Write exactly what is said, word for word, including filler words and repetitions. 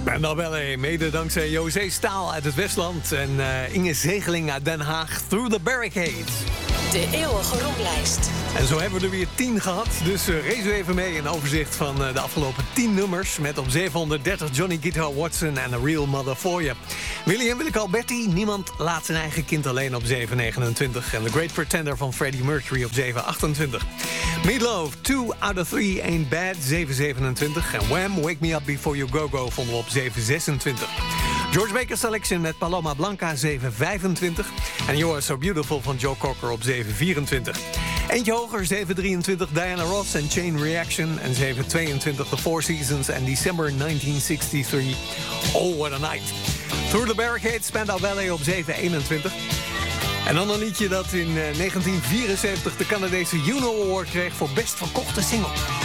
Spandau Ballet, mede dankzij José Staal uit het Westland en uh, Inge Zegeling uit Den Haag, Through the Barricades. De eeuwige rondlijst. En zo hebben we er weer tien gehad, dus uh, race u even mee. Een overzicht van uh, de afgelopen tien nummers, met op zevenhonderddertig Johnny Guitar Watson en A Real Mother For You. William Willeke Alberti, niemand laat zijn eigen kind alleen op zeven negenentwintig. En The Great Pretender van Freddie Mercury op zeven achtentwintig. Meatloaf, Two Out of Three Ain't Bad, zeven zevenentwintig. En Wham! Wake Me Up Before You Go Go vonden we op zeven zesentwintig. George Baker Selection met Paloma Blanca, zeven vijfentwintig. En You Are So Beautiful van Joe Cocker op zeven vierentwintig. Eentje hoger, zeven drieëntwintig, Diana Ross en Chain Reaction. En zeven tweeëntwintig, The Four Seasons en December negentien zesentachtig. Oh, what a night. Through the Barricades, Spandau Ballet op zeven eenentwintig. En dan een liedje dat in negentien vierenzeventig de Canadese Juno Award kreeg voor best verkochte single.